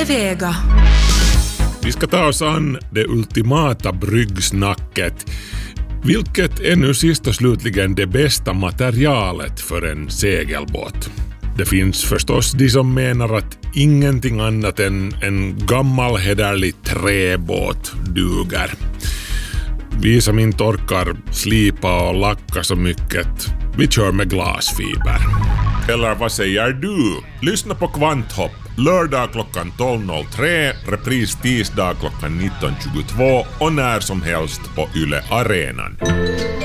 Vega. Vi ska ta oss an det ultimata bryggsnacket. Vilket är nu sist och slutligen det bästa materialet för en segelbåt? Det finns förstås de som menar att ingenting annat än en gammal hederlig träbåt duger. Vi som inte orkar slipa och lacka så mycket, vi kör med glasfiber. Eller vad säger du? Lyssna på Kvanthopp, lördag klockan 12.03, repris tisdag klockan 19.22 och när som helst på Yle Arenan.